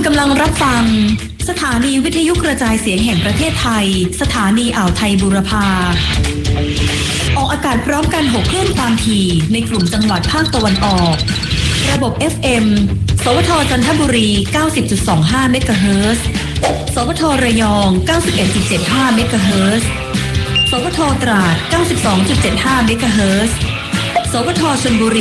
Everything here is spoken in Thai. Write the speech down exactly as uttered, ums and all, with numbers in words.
กำลังรับฟังสถานีวิทยุกระจายเสียงแห่งประเทศไทยสถานีอ่าวไทยบูรพาออกอากาศพร้อมกันหกคลื่นความถี่ในกลุ่มจังหวัดภาคตะวันออกระบบ เอฟ เอ็ม สวทจันทบุรี เก้าสิบจุดสองห้า เมกะเฮิรตซ์สวทระยอง เก้าสิบเอ็ดจุดเจ็ดห้า เมกะเฮิรตซ์สวทตราด เก้าสิบสองจุดเจ็ดห้า เมกะเฮิรตซ์สวทชลบุรี